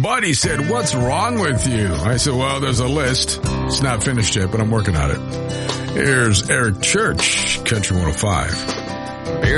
buddy said, what's wrong with you? I said, well, there's a list. It's not finished yet, but I'm working on it. Here's Eric Church, Country 105.